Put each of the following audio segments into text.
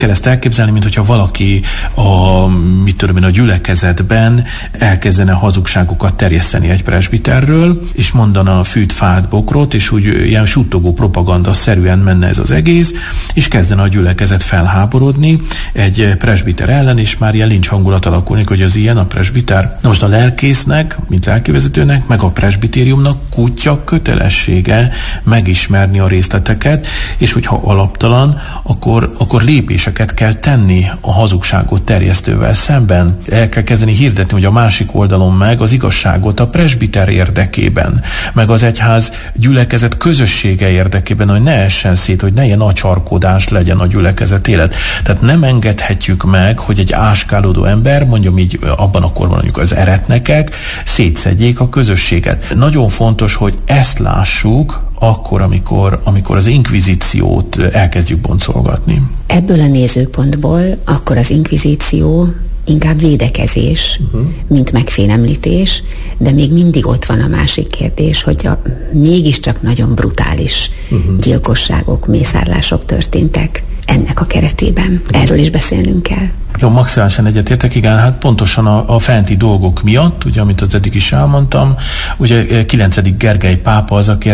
Kell ezt elképzelni, mint hogyha valaki a gyülekezetben elkezdene hazugságokat terjeszteni egy presbiterről, és mondana fűt, fát, bokrot, és úgy ilyen suttogó propaganda szerűen menne ez az egész, és kezdene a gyülekezet felháborodni egy presbiter ellen, és már ilyen lincs hangulat alakulni, hogy az ilyen a presbiter. Na most a lelkésznek, mint lelkivezetőnek, meg a presbitériumnak kutya kötelessége megismerni a részleteket, és hogyha alaptalan, akkor lépéseket kell tenni a hazugságot terjesztővel szemben. El kell kezdeni hirdetni, hogy a másik oldalon meg az igazságot a presbiter érdekében, meg az egyház gyülekezet közössége érdekében, hogy ne essen szét, hogy ne ilyen acsarkodás legyen a gyülekezet élet. Tehát nem engedhetjük meg, hogy egy áskálódó ember, mondjam így abban a korban mondjuk az eretnekek, szétszedjék a közösséget. Nagyon fontos, hogy ezt lássuk akkor, amikor az inkvizíciót elkezdjük boncolgatni. Ebből a nézőpontból akkor az inkvizíció inkább védekezés, mint megfélemlítés, de még mindig ott van a másik kérdés, hogy mégiscsak nagyon brutális gyilkosságok, mészárlások történtek ennek a keretében. Erről is beszélnünk kell. Jó, maximálisan egyetértek, igen, hát pontosan a fenti dolgok miatt, ugye, amit az eddig is elmondtam, ugye 9. Gergely pápa az, aki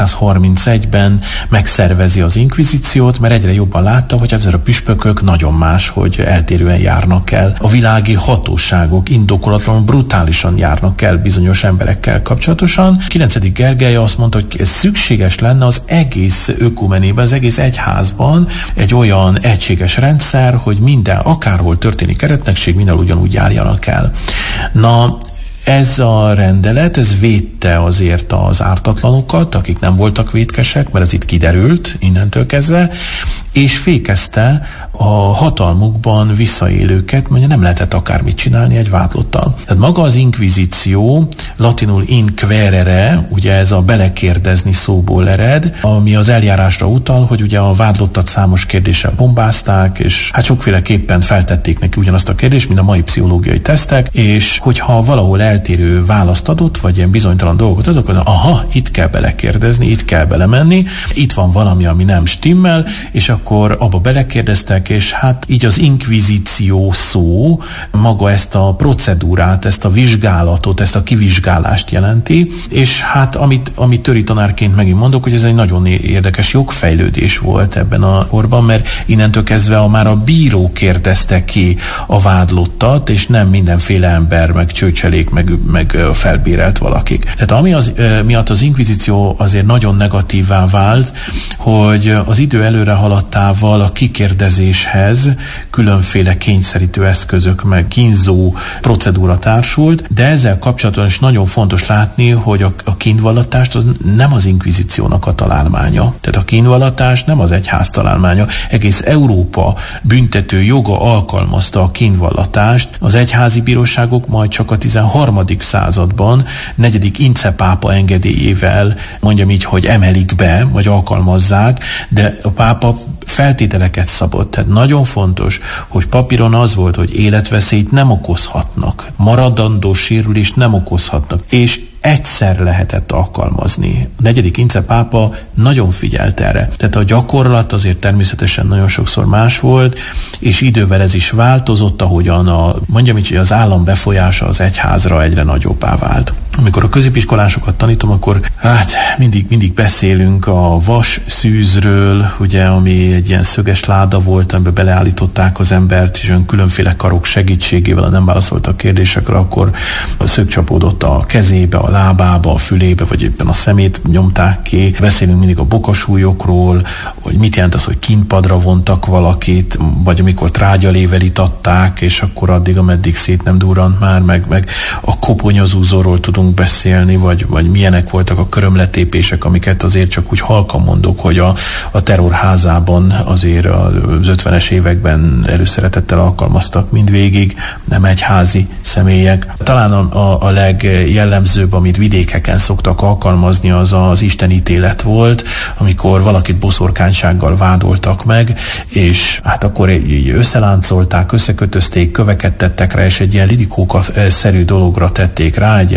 1231-ben megszervezi az inkvizíciót, mert egyre jobban látta, hogy ezek a püspökök nagyon más, hogy eltérően járnak el. A világi hatóságok indokolatlanul brutálisan járnak el bizonyos emberekkel kapcsolatosan. 9. Gergely azt mondta, hogy ez szükséges lenne az egész ökumenében, az egész egyházban egy olyan egységes rendszer, hogy minden, akárhol történik keretnekség, mindenhol ugyanúgy járjanak el. Na, ez a rendelet, ez védte azért az ártatlanokat, akik nem voltak vétkesek, mert ez itt kiderült innentől kezdve, és fékezte a hatalmukban visszaélőket, mondja, nem lehetett akármit csinálni egy vádlottal. Tehát maga az inkvizíció, latinul inquerere, ugye ez a belekérdezni szóból ered, ami az eljárásra utal, hogy ugye a vádlottat számos kérdéssel bombázták, és hát sokféleképpen feltették neki ugyanazt a kérdést, mint a mai pszichológiai tesztek, és hogyha valahol eltérő választ adott, vagy ilyen bizonytalan dolgot adott, akkor aha, itt kell belekérdezni, itt kell belemenni, itt van valami, ami nem stimmel, és akkor abba belekérdeztek, és hát így az inkvizíció szó maga ezt a procedúrát, ezt a vizsgálatot, ezt a kivizsgálást jelenti, és hát amit töri tanárként megint mondok, hogy ez egy nagyon érdekes jogfejlődés volt ebben a korban, mert innentől kezdve már a bíró kérdezte ki a vádlottat, és nem mindenféle ember, meg csőcselék, meg felbérelt valakik. Tehát ami miatt az inkvizíció azért nagyon negatívvá vált, hogy az idő előre haladtával a kikérdezéshez különféle kényszerítő eszközök, meg kínzó procedúra társult, de ezzel kapcsolatban is nagyon fontos látni, hogy a kínvallatást az nem az inkvizíciónak a találmánya. Tehát a kínvallatás nem az egyház találmánya. Egész Európa büntető joga alkalmazta a kínvallatást. Az egyházi bíróságok majd csak a 13. században 4. Ince pápa engedélyével, mondjam így, hogy emelik be, vagy alkalmazzák, de a pápa feltételeket szabott. Tehát nagyon fontos, hogy papíron az volt, hogy életveszélyt nem okozhatnak, maradandó sérülést nem okozhatnak, és egyszer lehetett alkalmazni. A 4. Ince pápa nagyon figyelt erre. Tehát a gyakorlat azért természetesen nagyon sokszor más volt, és idővel ez is változott, ahogyan mondjam így, hogy az állam befolyása az egyházra egyre nagyobbá vált. Amikor a középiskolásokat tanítom, akkor hát mindig beszélünk a vas szűzről, ugye, ami egy ilyen szöges láda volt, amiben beleállították az embert, és olyan különféle karok segítségével, ha nem válaszoltak kérdésekre, akkor a szög csapódott a kezébe, a lábába, a fülébe, vagy éppen a szemét nyomták ki. Beszélünk mindig a bokasúlyokról, hogy mit jelent az, hogy kínpadra vontak valakit, vagy amikor trágyalével itatták, és akkor addig, ameddig szét nem durrant már, meg a koponyazúzóról tudunk beszélni, vagy milyenek voltak a körömletépések, amiket azért csak úgy halkan mondok, hogy a terrorházában azért az 50-es években előszeretettel alkalmaztak mindvégig, nem egyházi személyek. Talán a legjellemzőbb, amit vidékeken szoktak alkalmazni, az istenítélet volt, amikor valakit boszorkánysággal vádoltak meg, és hát akkor így összeláncolták, összekötözték, köveket tettek rá, és egy ilyen lidikóka-szerű dologra tették rá, egy ilyen pallóra,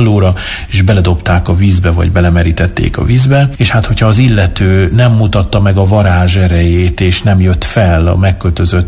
pólóra, és beledobták a vízbe, vagy belemerítették a vízbe, és hát hogyha az illető nem mutatta meg a varázs erejét, és nem jött fel a megköltözött